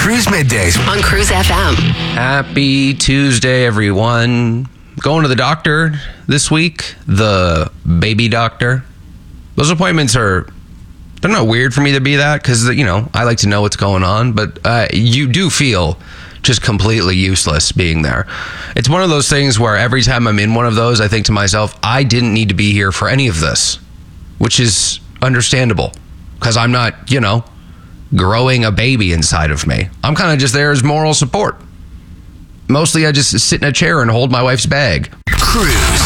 Cruise Middays on Cruise FM. Happy Tuesday, everyone. Going to the doctor this week, the baby doctor. Those appointments they're not weird for me to be that because, I like to know what's going on, but you do feel just completely useless being there. It's one of those things where every time I'm in one of those, I think to myself, I didn't need to be here for any of this, which is understandable because I'm not, growing a baby inside of me. I'm kind of just there as moral support. Mostly I just sit in a chair and hold my wife's bag. Cruise